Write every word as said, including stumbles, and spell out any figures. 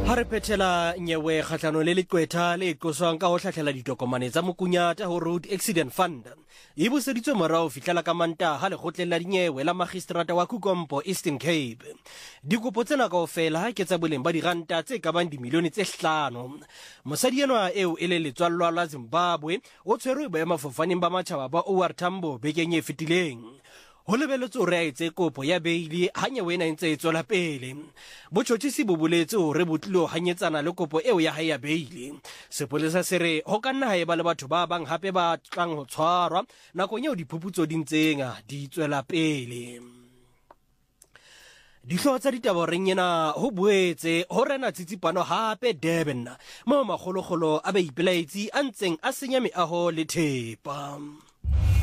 Ha re phethela nyewe kgatlano le leqwetha le qoswang ka ho hlahlela ditokomane tsa mokunyata ho Road Accident Fund. E buseditswe morao fihlela ka Mantaha lekgotleng la dinyewe la Magistrata wa Kukompo Eastern Cape. Dikopo tsena kaofela ke tsa boleng ba diranta tse ka bang dimilione tse hlano. Mosadi enwa eo e le letswallwa la Zimbabwe o tshwerwe boemafofaneng ba matjhaba ba O R Tambo bekeng e fetileng. Ho lebelletswe hore a etse kopo ya beili ha nyewe ena e ntse e tswela pele. Botjhotjhisi bo boletse hore bo tlile ho hanyetsana le kopo eo ya hae ya beili. Sepolesa se re ho ka nna ha eba le batho ba bang hape ba tlang ho tshwarwa nakong eo diphuputso di ntseng di tswela pele. Dihlooho tsa ditaba reng ena ho boetse ho rena tsitsipano hape Durban moo makgolokgolo a ba ipelaetsi a ntseng a senya meaho le thepa.